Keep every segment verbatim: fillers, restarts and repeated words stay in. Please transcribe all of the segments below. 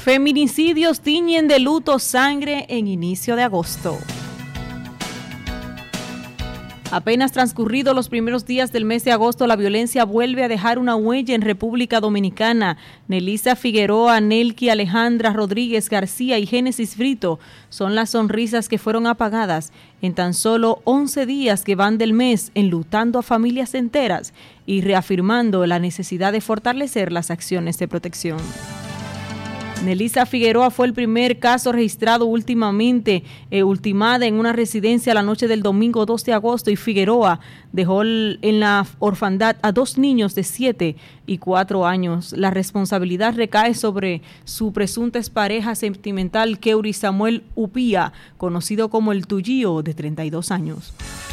Feminicidios tiñen de luto sangre en inicio de agosto. Apenas transcurridos los primeros días del mes de agosto, la violencia vuelve a dejar una huella en República Dominicana. Nelisa Figueroa, Nelky Alejandra Rodríguez García y Génesis Brito son las sonrisas que fueron apagadas en tan solo once días que van del mes, enlutando a familias enteras y reafirmando la necesidad de fortalecer las acciones de protección. Nelisa Figueroa fue el primer caso registrado últimamente, eh, ultimada en una residencia la noche del domingo dos de agosto, y Figueroa dejó el, en la orfandad a dos niños de siete y cuatro años. La responsabilidad recae sobre su presunta expareja sentimental, Keuri Samuel Upía, conocido como el Tuyío, de treinta y dos años.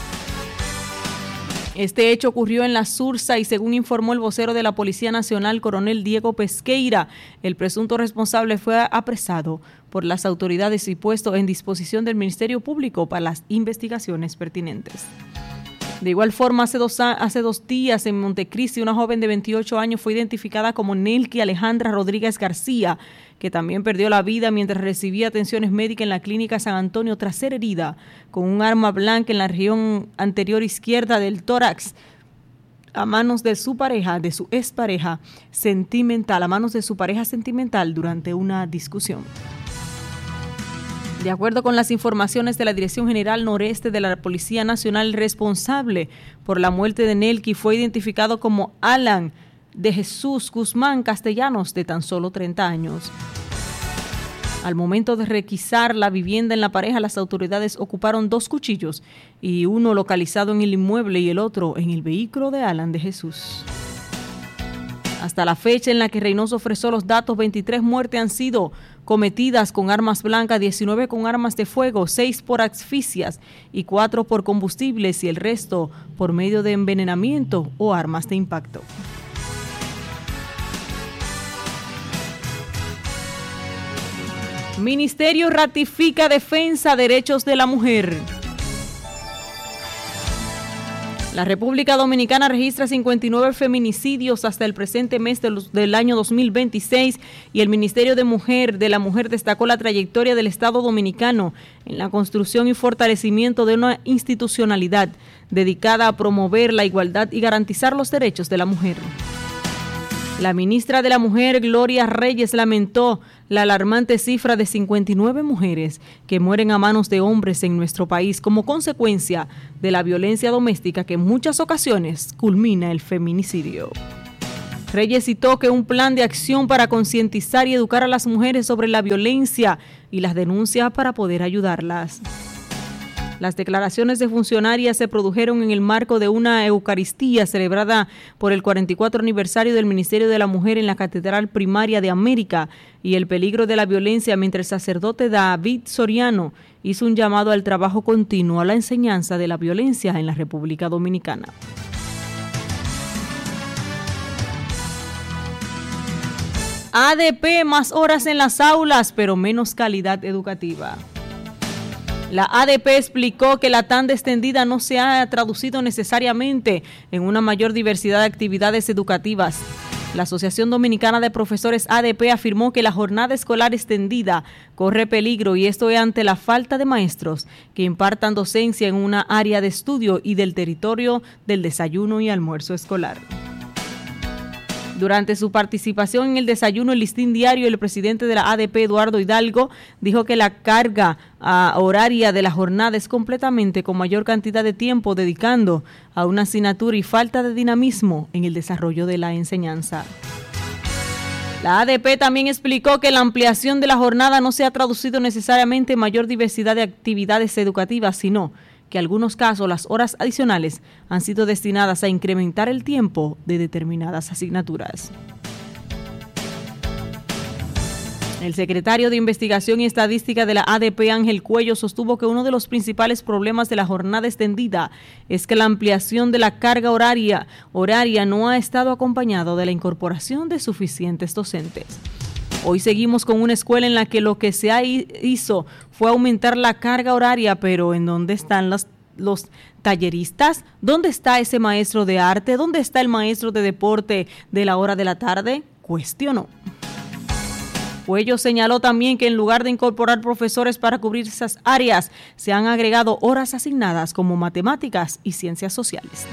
Este hecho ocurrió en la Sursa y, según informó el vocero de la Policía Nacional, coronel Diego Pesqueira, el presunto responsable fue apresado por las autoridades y puesto en disposición del Ministerio Público para las investigaciones pertinentes. De igual forma, hace dos, hace dos días en Montecristi, una joven de veintiocho años fue identificada como Nelky Alejandra Rodríguez García, que también perdió la vida mientras recibía atenciones médicas en la clínica San Antonio tras ser herida con un arma blanca en la región anterior izquierda del tórax a manos de su pareja, de su expareja sentimental, a manos de su pareja sentimental durante una discusión. De acuerdo con las informaciones de la Dirección General Noreste de la Policía Nacional, el responsable por la muerte de Nelky fue identificado como Alan de Jesús Guzmán Castellanos, de tan solo treinta años. Al momento de requisar la vivienda en la pareja, las autoridades ocuparon dos cuchillos, y uno localizado en el inmueble y el otro en el vehículo de Alan de Jesús. Hasta la fecha en la que Reynoso ofreció los datos, veintitrés muertes han sido cometidas con armas blancas, diecinueve con armas de fuego, seis por asfixias y cuatro por combustibles, y el resto por medio de envenenamiento o armas de impacto. Ministerio ratifica defensa de derechos de la mujer. La República Dominicana registra cincuenta y nueve feminicidios hasta el presente mes de los, del año dos mil veintiséis, y el Ministerio de Mujer de la Mujer destacó la trayectoria del Estado dominicano en la construcción y fortalecimiento de una institucionalidad dedicada a promover la igualdad y garantizar los derechos de la mujer. La ministra de la Mujer, Gloria Reyes, lamentó la alarmante cifra de cincuenta y nueve mujeres que mueren a manos de hombres en nuestro país como consecuencia de la violencia doméstica, que en muchas ocasiones culmina el feminicidio. Reyes citó que un plan de acción para concientizar y educar a las mujeres sobre la violencia y las denuncias para poder ayudarlas. Las declaraciones de funcionarias se produjeron en el marco de una Eucaristía celebrada por el cuarenta y cuatro aniversario del Ministerio de la Mujer en la Catedral Primaria de América y el peligro de la violencia, mientras el sacerdote David Soriano hizo un llamado al trabajo continuo a la enseñanza de la violencia en la República Dominicana. A D P, más horas en las aulas, pero menos calidad educativa. La A D P explicó que la tanda extendida no se ha traducido necesariamente en una mayor diversidad de actividades educativas. La Asociación Dominicana de Profesores A D P afirmó que la jornada escolar extendida corre peligro, y esto es ante la falta de maestros que impartan docencia en una área de estudio y del territorio del desayuno y almuerzo escolar. Durante su participación en el desayuno El Listín Diario, el presidente de la A D P, Eduardo Hidalgo, dijo que la carga uh, horaria de la jornada es completamente con mayor cantidad de tiempo dedicando a una asignatura y falta de dinamismo en el desarrollo de la enseñanza. La A D P también explicó que la ampliación de la jornada no se ha traducido necesariamente en mayor diversidad de actividades educativas, sino que en algunos casos las horas adicionales han sido destinadas a incrementar el tiempo de determinadas asignaturas. El secretario de Investigación y Estadística de la A D P, Ángel Cuello, sostuvo que uno de los principales problemas de la jornada extendida es que la ampliación de la carga horaria, horaria no ha estado acompañado de la incorporación de suficientes docentes. Hoy seguimos con una escuela en la que lo que se hizo fue aumentar la carga horaria, pero ¿en dónde están los, los talleristas? ¿Dónde está ese maestro de arte? ¿Dónde está el maestro de deporte de la hora de la tarde? Cuestionó. Puello señaló también que en lugar de incorporar profesores para cubrir esas áreas, se han agregado horas asignadas como matemáticas y ciencias sociales.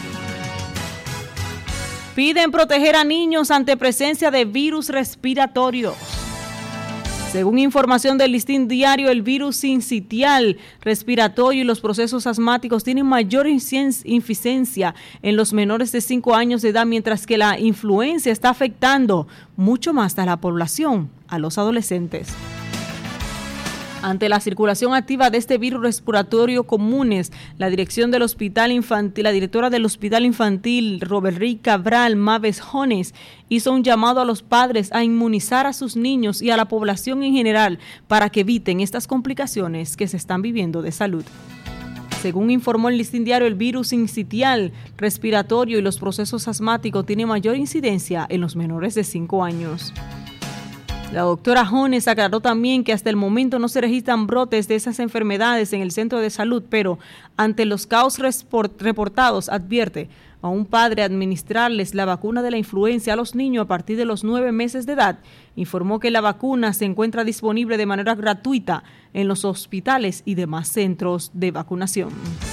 Piden proteger a niños ante presencia de virus respiratorios. Según información del Listín Diario, el virus sincitial respiratorio y los procesos asmáticos tienen mayor incidencia en los menores de cinco años de edad, mientras que la influenza está afectando mucho más a la población, a los adolescentes. Ante la circulación activa de este virus respiratorio comunes, la dirección del Hospital Infantil, la directora del Hospital Infantil, Roberry Cabral Maves Jones, hizo un llamado a los padres a inmunizar a sus niños y a la población en general para que eviten estas complicaciones que se están viviendo de salud. Según informó el Listín Diario, el virus sincitial respiratorio y los procesos asmáticos tienen mayor incidencia en los menores de cinco años. La doctora Jones aclaró también que hasta el momento no se registran brotes de esas enfermedades en el centro de salud, pero ante los casos reportados advierte a un padre administrarles la vacuna de la influenza a los niños a partir de los nueve meses de edad. Informó que la vacuna se encuentra disponible de manera gratuita en los hospitales y demás centros de vacunación.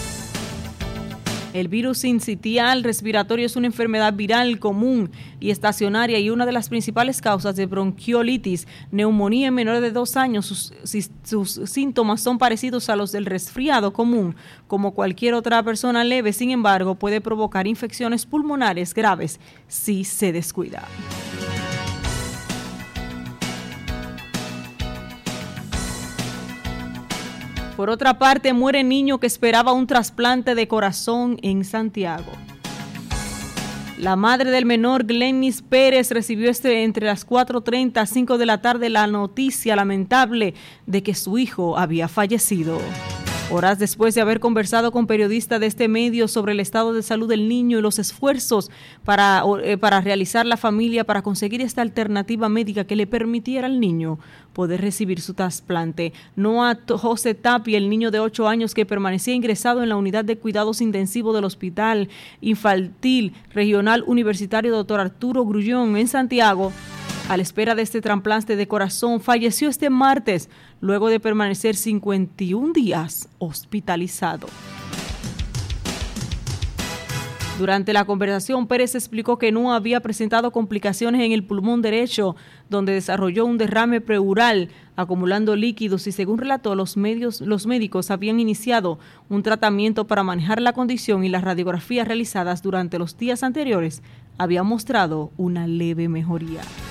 El virus sincitial respiratorio es una enfermedad viral común y estacionaria y una de las principales causas de bronquiolitis, neumonía en menores de dos años. Sus, sus síntomas son parecidos a los del resfriado común, como cualquier otra persona leve. Sin embargo, puede provocar infecciones pulmonares graves si se descuida. Por otra parte, muere niño que esperaba un trasplante de corazón en Santiago. La madre del menor, Glennis Pérez, recibió este entre las cuatro treinta y cinco de la tarde la noticia lamentable de que su hijo había fallecido. Horas después de haber conversado con periodistas de este medio sobre el estado de salud del niño y los esfuerzos para, eh, para realizar la familia para conseguir esta alternativa médica que le permitiera al niño poder recibir su trasplante. Noah José Tapia, el niño de ocho años que permanecía ingresado en la unidad de cuidados intensivos del Hospital Infantil Regional Universitario Doctor Arturo Grullón en Santiago, a la espera de este trasplante de corazón, falleció este martes luego de permanecer cincuenta y un días hospitalizado. Durante la conversación, Pérez explicó que no había presentado complicaciones en el pulmón derecho, donde desarrolló un derrame pleural, acumulando líquidos, y según relató, los, medios, los médicos habían iniciado un tratamiento para manejar la condición y las radiografías realizadas durante los días anteriores habían mostrado una leve mejoría.